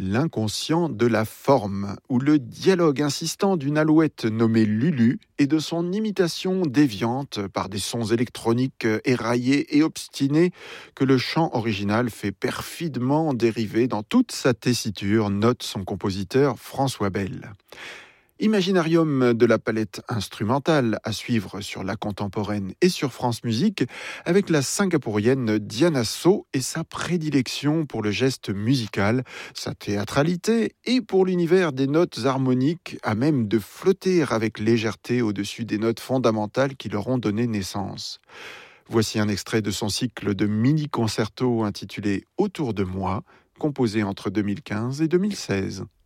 L'inconscient de la forme, où le dialogue insistant d'une alouette nommée Lulu et de son imitation déviante par des sons électroniques éraillés et obstinés que le chant original fait perfidement dériver dans toute sa tessiture, note son compositeur François Bell. Imaginarium de la palette instrumentale à suivre sur La Contemporaine et sur France Musique avec la singapourienne Diana So et sa prédilection pour le geste musical, sa théâtralité et pour l'univers des notes harmoniques à même de flotter avec légèreté au-dessus des notes fondamentales qui leur ont donné naissance. Voici un extrait de son cycle de mini-concertos intitulé Autour de moi, composé entre 2015 et 2016.